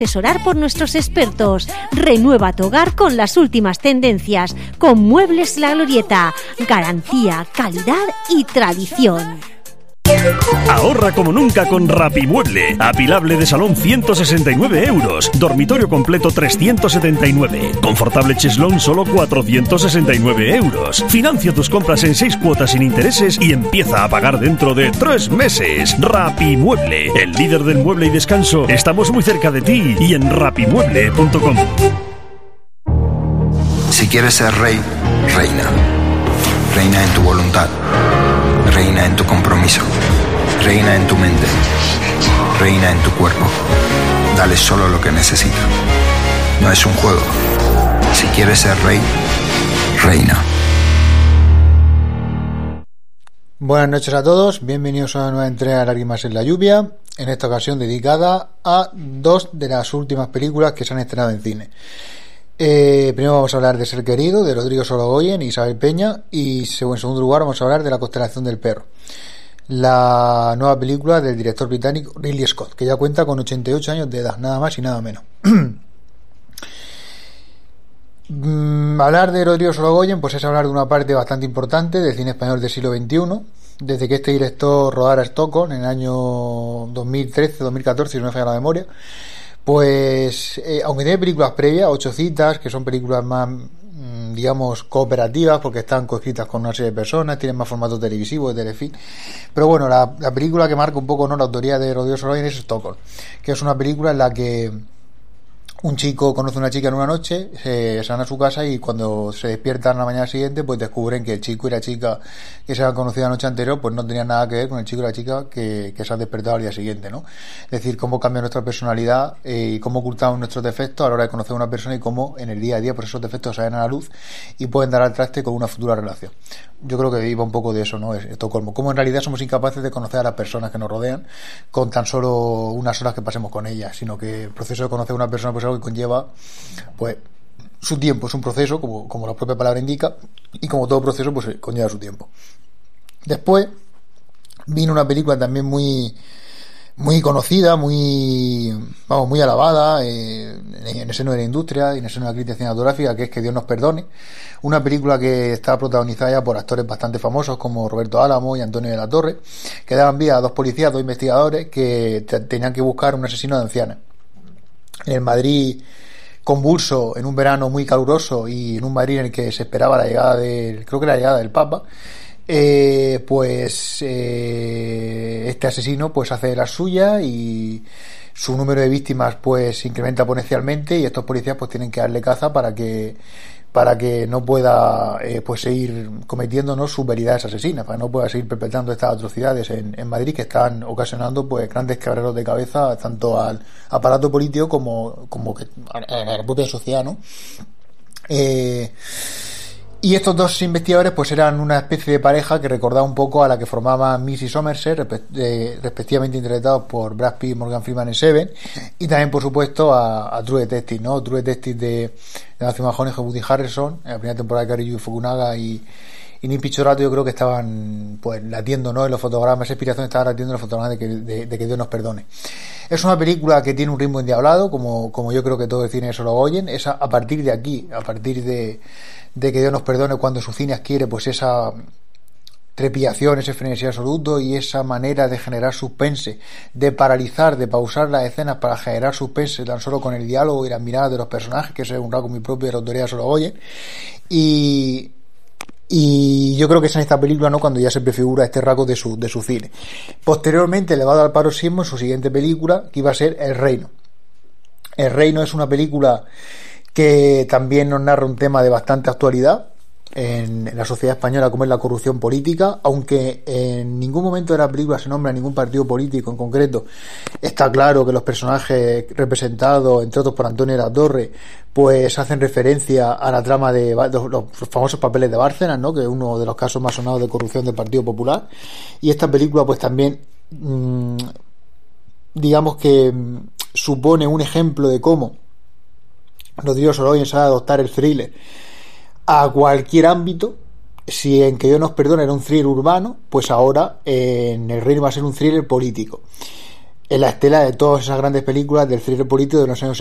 Asesorar por nuestros expertos. Renueva tu hogar con las últimas tendencias. Con Muebles La Glorieta. Garantía, calidad y tradición. Ahorra como nunca con Rapimueble. Apilable de salón 169 euros. Dormitorio completo 379. Confortable cheslón solo 469 euros. Financia tus compras en 6 cuotas sin intereses y empieza a pagar dentro de 3 meses. Rapimueble, el líder del mueble y descanso. Estamos muy cerca de ti y en rapimueble.com. Si quieres ser rey, reina. Reina en tu voluntad. Reina en tu compromiso. Reina en tu mente. Reina en tu cuerpo. Dale solo lo que necesita. No es un juego. Si quieres ser rey, reina. Buenas noches a todos. Bienvenidos a una nueva entrega de Lágrimas en la lluvia. En esta ocasión dedicada a 2 de las últimas películas que se han estrenado en cine. Primero vamos a hablar de Ser Querido, de Rodrigo Sorogoyen y Isabel Peña, y en segundo lugar vamos a hablar de La Constelación del Perro, la nueva película del director británico Ridley Scott, que ya cuenta con 88 años de edad, nada más y nada menos. Hablar de Rodrigo Sorogoyen pues es hablar de una parte bastante importante del cine español del siglo XXI, desde que este director rodara Stockholm en el año 2013-2014, si no me falla la memoria. Pues aunque tiene películas previas, 8 citas, que son películas más digamos cooperativas porque están coescritas con una serie de personas, tienen más formato televisivo, de telefilm, pero bueno, la película que marca un poco, ¿no?, la autoría de Rodrigo Sorogoyen es Stockholm, que es una película en la que un chico conoce a una chica en una noche, se van a su casa y cuando se despiertan la mañana siguiente pues descubren que el chico y la chica que se habían conocido la noche anterior pues no tenían nada que ver con el chico y la chica que se han despertado al día siguiente, ¿no? Es decir, cómo cambia nuestra personalidad y cómo ocultamos nuestros defectos a la hora de conocer a una persona y cómo en el día a día pues esos defectos salen a la luz y pueden dar al traste con una futura relación. Yo creo que iba un poco de eso, ¿no? Estocolmo, cómo en realidad somos incapaces de conocer a las personas que nos rodean con tan solo unas horas que pasemos con ellas, sino que el proceso de conocer a una persona pues es algo que conlleva pues su tiempo, es un proceso como la propia palabra indica, y como todo proceso pues conlleva su tiempo. Después vino una película también muy conocida, muy alabada en el seno de la industria y en el seno de la crítica cinematográfica, que es Que Dios nos perdone, una película que está protagonizada ya por actores bastante famosos como Roberto Álamo y Antonio de la Torre, que daban vida a 2 policías, 2 investigadores que tenían que buscar un asesino de ancianas en el Madrid convulso, en un verano muy caluroso y en un Madrid en el que se esperaba la llegada del Papa. Este asesino pues hace la suya y su número de víctimas pues se incrementa exponencialmente y estos policías pues tienen que darle caza para que no pueda pues seguir cometiendo, ¿no?, sus veridades asesinas, para que no pueda seguir perpetrando estas atrocidades en Madrid, que están ocasionando pues grandes quebraderos de cabeza tanto al aparato político como que a la propia sociedad, ¿no? Y estos 2 investigadores pues eran una especie de pareja que recordaba un poco a la que formaban Miss y Somerset, respectivamente interpretados por Brad Pitt y Morgan Freeman en Seven, y también por supuesto a True Detective, ¿no? True Detective de Matthew McConaughey y Woody Harrelson, en la primera temporada de Cary Yuki Fukunaga y Nick Picciolato. Yo creo que estaban pues latiendo, ¿no?, en los fotogramas, esa inspiración estaba latiendo en los fotogramas de Que Dios nos perdone. Es una película que tiene un ritmo endiablado, como yo creo que todo el cine de Sorogoyen. Es a partir de aquí, a partir de Que Dios nos perdone, cuando su cine adquiere pues esa trepidación, ese frenesí absoluto y esa manera de generar suspense, de paralizar, de pausar las escenas para generar suspense tan solo con el diálogo y las miradas de los personajes, que ese es un rasgo muy propio de la autoría de Sorogoyen. Y yo creo que es en esta película, ¿no?, cuando ya se prefigura este rasgo de su cine. Posteriormente le va a dar paroxismo en su siguiente película, que iba a ser El Reino. El Reino es una película que también nos narra un tema de bastante actualidad en la sociedad española, como es la corrupción política, aunque en ningún momento de la película se nombra ningún partido político en concreto. Está claro que los personajes representados, entre otros por Antonio de la Torre, pues hacen referencia a la trama de los famosos papeles de Bárcenas, ¿no?, que es uno de los casos más sonados de corrupción del Partido Popular. Y esta película pues también digamos que supone un ejemplo de cómo Rodrigo Sorogoyen sabe adoptar el thriller a cualquier ámbito. Si en Que Dios nos perdone era un thriller urbano, pues ahora en El Reino va a ser un thriller político. en la estela de todas esas grandes películas del thriller político de los años